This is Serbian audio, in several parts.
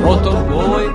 motor boj.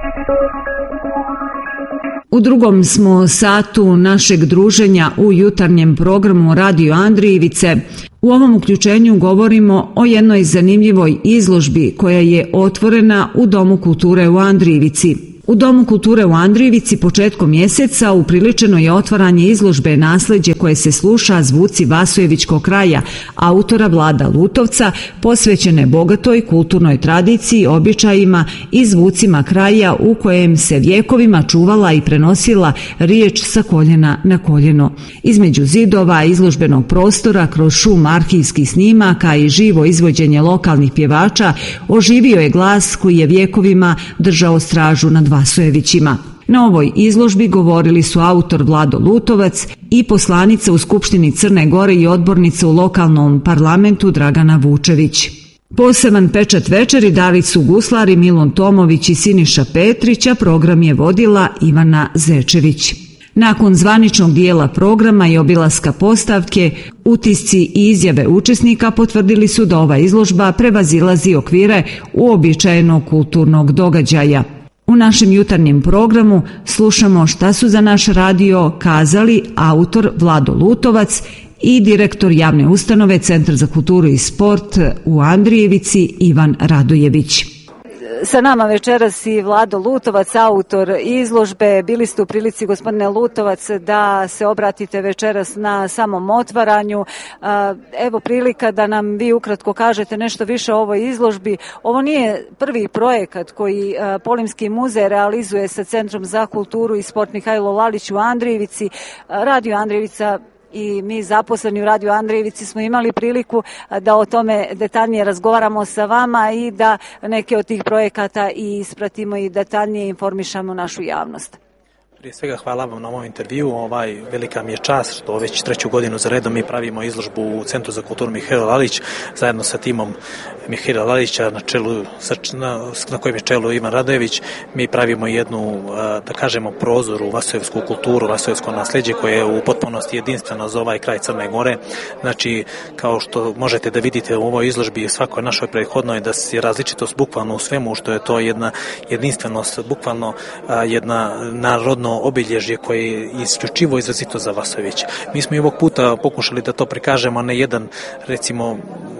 U drugom smo satu našeg druženja u jutarnjem programu Radio Andrijevice. U ovom uključenju govorimo o jednoj zanimljivoj izložbi koja je otvorena u Domu kulture u Andrijevici. U Domu kulture u Andrijevici početkom mjeseca upriličeno je otvaranje izložbe Nasleđe koje se sluša zvuci Vasojevičkog kraja, autora Vlada Lutovca, posvećene bogatoj kulturnoj tradiciji, običajima i zvucima kraja u kojem se vjekovima čuvala i prenosila riječ sa koljena na koljeno. Između zidova izložbenog prostora, kroz šum arhivskih snimaka i živo izvođenje lokalnih pjevača, oživio je glas koji je vjekovima držao stražu nad Vasojevićima. Na ovoj izložbi govorili su autor Vlado Lutovac i poslanica u Skupštini Crne Gore i odbornica u lokalnom parlamentu Dragana Vučević. Poseban pečat večeri dali su guslari Milon Tomović i Siniša Petrić, a program je vodila Ivana Zečević. Nakon zvaničnog dijela programa i obilaska postavke, utisci i izjave učesnika potvrdili su da ova izložba prevazilazi okvire uobičajenog kulturnog događaja. U našem jutarnjem programu slušamo šta su za naš radio kazali autor Vlado Lutovac i direktor javne ustanove Centar za kulturu i sport u Andrijevici Ivan Radojević. Sa nama večeras i Vlado Lutovac, autor izložbe. Bili ste u prilici, gospodine Lutovac, da se obratite večeras na samom otvaranju. Evo prilika da nam vi ukratko kažete nešto više o ovoj izložbi. Ovo nije prvi projekat koji Polimski muzej realizuje sa Centrom za kulturu i sport Mihajlo Lalić u Andrijevici. Radio Andrijevica i mi zaposleni u Radio Andrijevici smo imali priliku da o tome detaljnije razgovaramo sa vama i da neke od tih projekata i ispratimo i detaljnije informišamo našu javnost. Prije svega hvala vam na ovom intervju. Velika mi je čast što već 3. godinu za redom mi pravimo izložbu u Centru za kulturu Mihajlo Lalić zajedno sa timom Mihajla Lalića na kojem je čelu Ivan Radojević. Mi pravimo jednu, da kažemo, prozor u vasojevsku kulturu, vasojevsko nasljeđe koje je u potpunosti jedinstveno za ovaj kraj Crne Gore. Znači, kao što možete da vidite u ovoj izložbi, svakoj našoj prethodnoj, da je različitost bukvalno u svemu, što je to jedna jedinstvenost, bukvalno jedna narodno obilježje koje je isključivo izrazito za Vasojević. Mi smo i ovog puta pokušali da to prikažemo na jedan, recimo,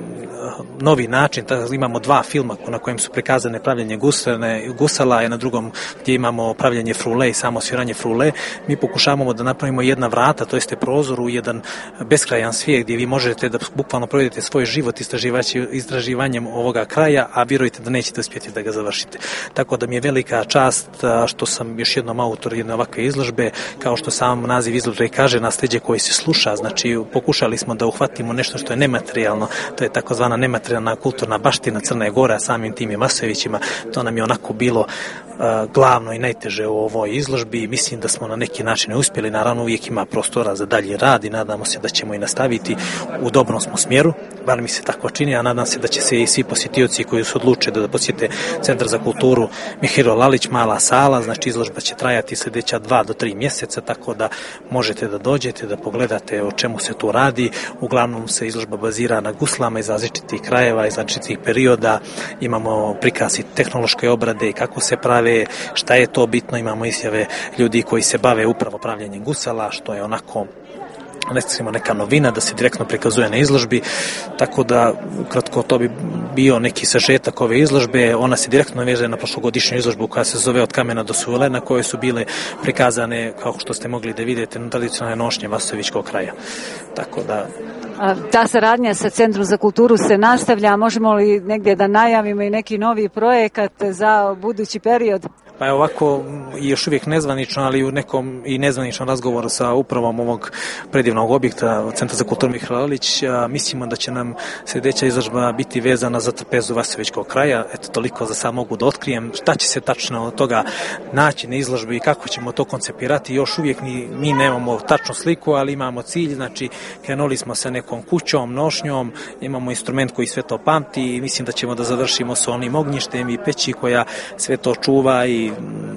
novi način. Imamo 2 filma na kojem su prikazane pravljenje gusala i na drugom gdje imamo pravljenje frule i samo sviranje frule. Mi pokušavamo da napravimo jedna vrata, to jeste prozor u jedan beskrajan svijet gdje vi možete da bukvalno provedete svoj život istraživanjem ovoga kraja, a vjerujte da nećete uspjeti da ga završite. Tako da mi je velika čast što sam još jednom autor jedne ovakve izložbe, kao što sam naziv izložbe kaže, nasljeđe koje se sluša. Znači, pokušali smo da uhvatimo nešto što je nematerijalno, to je takozvana nematerijalna kulturna baština Crne Gore, a samim tim i Vasojevićima. To nam je onako bilo glavno i najteže u ovoj izložbi. Mislim da smo na neki način uspjeli. Naravno, uvijek ima prostora za dalji rad i nadamo se da ćemo i nastaviti. U dobrom smo smjeru, bar mi se tako čini, a nadam se da će se i svi posjetioci koji su odlučili da posjete Centar za kulturu Mihajlo Lalić, mala sala, znači izložba će trajati sljedeća 2 do 3 mjeseca, tako da možete da dođete, da pogledate o čemu se tu radi. Uglavnom se izložba bazira na guslama iz različitih krajeva, iz različitih perioda. Imamo prikaz i tehnološke obrade i kako se prave, šta je to bitno. Imamo izjave ljudi koji se bave upravo pravljenjem gusala, što je onako neka novina da se direktno prikazuje na izložbi, tako da ukratko to bi bio neki sažetak ove izložbe. Ona se direktno veže na prošlogodišnju izložbu koja se zove Od kamena do sule, na kojoj su bile prikazane, kao što ste mogli da vidite, tradicionalne nošnje Vasojevičkog kraja. Tako da ta saradnja sa Centrom za kulturu se nastavlja. Možemo li negdje da najavimo i neki novi projekat za budući period? Pa je ovako još uvijek nezvanično, ali u nekom i nezvaničnom razgovoru sa upravom ovog predivnog objekta Centra za kulturu Mihajlo Lalić, mislimo da će nam sljedeća izložba biti vezana za trpezu Vasojevičkog kraja. Eto, toliko za sad mogu da otkrijem. Šta će se tačno od toga naći na izložbi i kako ćemo to koncipirati, još uvijek mi nemamo tačnu sliku, ali imamo cilj. Znači, krenuli smo sa nekom kućom, nošnjom, imamo instrument koji sve to pamti i mislim da ćemo da završimo sa onim ognjištem i peći koja sve to čuva i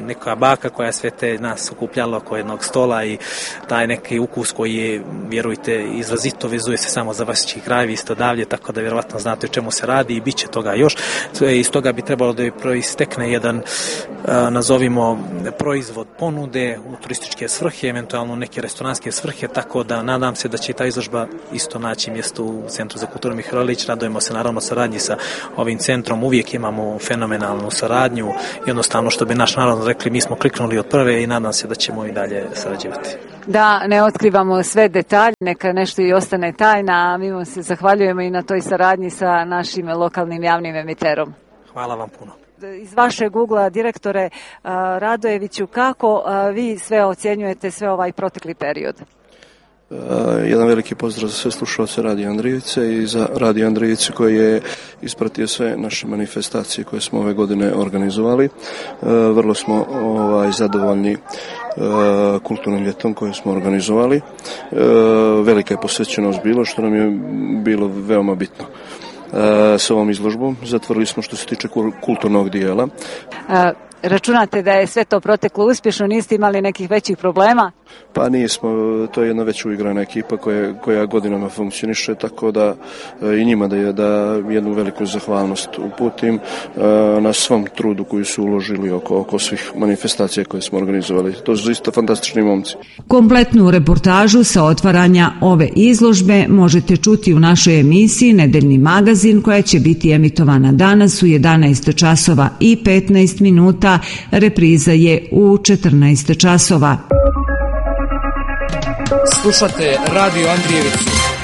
neka baka koja sve te nas okupljala oko jednog stola i taj neki ukus koji je, vjerujte, izrazito vezuje se samo za vaški kraj, vi ste odavlje, tako da vjerovatno znate o čemu se radi i bit će toga još. Iz toga bi trebalo da proistekne jedan, nazovimo, proizvod ponude u turističke svrhe, eventualno neke restoranske svrhe, tako da nadam se da će ta izložba isto naći mjesto u Centru za kulturu Mihajlo Lalić. Radujemo se naravno saradnji sa ovim centrom, uvijek imamo fenomenalnu saradnju, jednostavno što bi naš narod rekli, mi smo kliknuli od prve i nadam se da ćemo i dalje sarađivati. Da ne otkrivamo sve detalje, neka nešto i ostane tajna, a mi vam se zahvaljujemo i na toj saradnji sa našim lokalnim javnim emiterom. Hvala vam puno. Iz vašeg ugla, direktore Radojeviću, kako vi sve ocjenjujete sve ovaj protekli period? Jedan veliki pozdrav za sve slušalce Radio Andrijevice i za Radio Andrijevice koji je ispratio sve naše manifestacije koje smo ove godine organizovali. Vrlo smo zadovoljni kulturnim ljetom koje smo organizovali. Velika je posvećenost bilo, što nam je bilo veoma bitno. S ovom izložbom zatvorili smo što se tiče kulturnog dijela. Računate da je sve to proteklo uspješno, niste imali nekih većih problema? Pa nismo, to je jedna već uigrana ekipa koja godinama funkcioniše, tako da i njima da jednu veliku zahvalnost uputim na svom trudu koji su uložili oko svih manifestacija koje smo organizovali. To su isto fantastični momci. Kompletnu reportažu sa otvaranja ove izložbe možete čuti u našoj emisiji Nedeljni magazin, koja će biti emitovana danas u 11 časova i 15 minuta. Repriza je u 14 časova. Slušate Radio Andrijevicu.